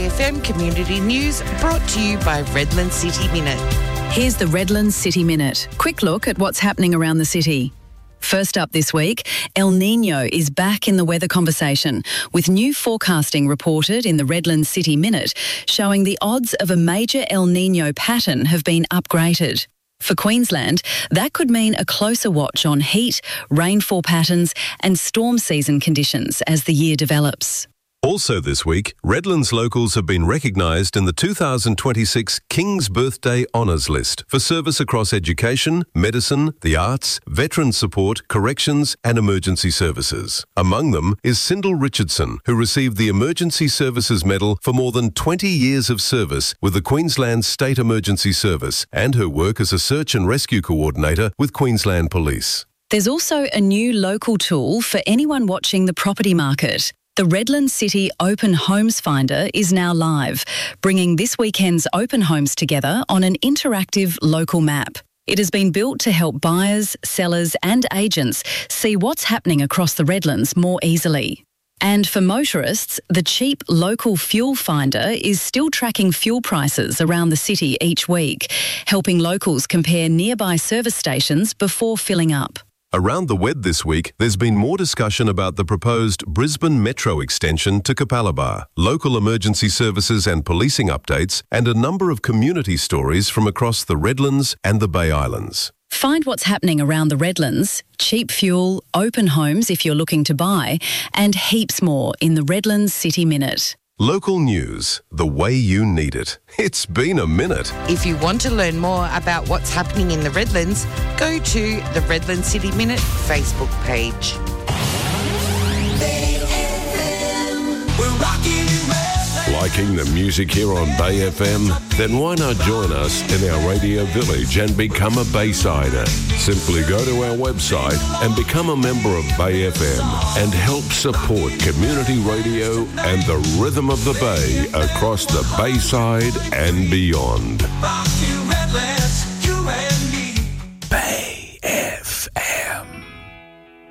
Bay FM Community News brought to you by Redland City Minute. Here's the Redland City Minute. Quick look at what's happening around the city. First up this week, El Niño is back in the weather conversation, with new forecasting reported in the Redland City Minute showing the odds of a major El Niño pattern have been upgraded. For Queensland, that could mean a closer watch on heat, rainfall patterns and storm season conditions as the year develops. Also this week, Redlands locals have been recognised in the 2026 King's Birthday Honours List for service across education, medicine, the arts, veteran support, corrections and emergency services. Among them is Sindel Richardson, who received the Emergency Services Medal for more than 20 years of service with the Queensland State Emergency Service and her work as a search and rescue coordinator with Queensland Police. There's also a new local tool for anyone watching the property market. The Redland City Open Homes Finder is now live, bringing this weekend's open homes together on an interactive local map. It has been built to help buyers, sellers and agents see what's happening across the Redlands more easily. And for motorists, the cheap local fuel finder is still tracking fuel prices around the city each week, helping locals compare nearby service stations before filling up. Around the WED this week, there's been more discussion about the proposed Brisbane Metro extension to Capalaba, local emergency services and policing updates, and a number of community stories from across the Redlands and the Bay Islands. Find what's happening around the Redlands, cheap fuel, open homes if you're looking to buy, and heaps more in the Redlands City Minute. Local news, the way you need it. It's been a minute. If you want to learn more about what's happening in the Redlands, go to the Redland City Minute Facebook page. Liking the music here on Bay FM? Then why not join us in our radio village and become a Baysider? Simply go to our website and become a member of Bay FM and help support community radio and the rhythm of the Bay across the Bayside and beyond.